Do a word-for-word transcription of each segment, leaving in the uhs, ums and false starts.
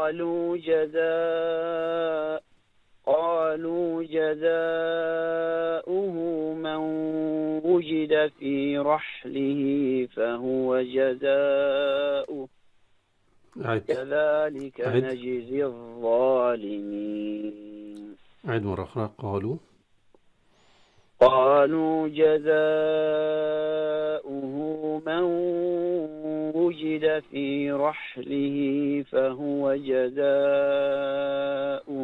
قالوا جزاء قالوا جزاؤه من وجد في رحله فهو جزاؤه عد كذلك عد نجزي الظالمين. عد مرة أخرى. قالوا قالوا جزاؤه من وجد في رحله فهو جزاؤه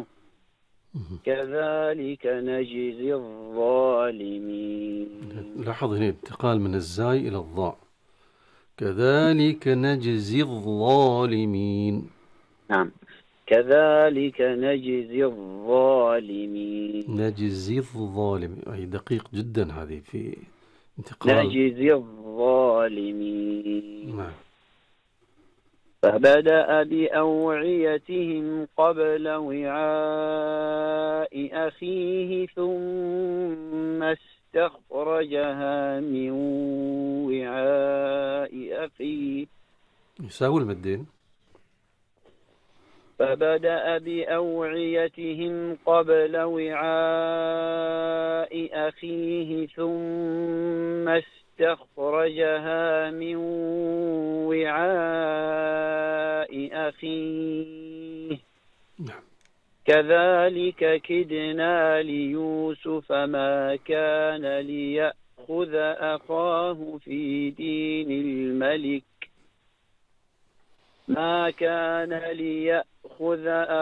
كذلك نجزي الظالمين. لاحظ هنا انتقال من الزاي إلى الضاء. كذلك نجزي الظالمين. نعم، كذلك نجزي الظالمين. نجزي الظالمين، أي دقيق جدا هذه في انتقال. نجزي الظالمين. نعم. فبدأ بأوعيتهم قبل وعاء أخيه ثم استخرجها من وعاء أخيه يساوي المدين. فبدأ بأوعيتهم قبل وعاء أخيه ثم استخرجها من وعاء أخيه كذلك كدنا ليوسف ما كان ليأخذ أخاه في دين الملك ما كان ليأخذ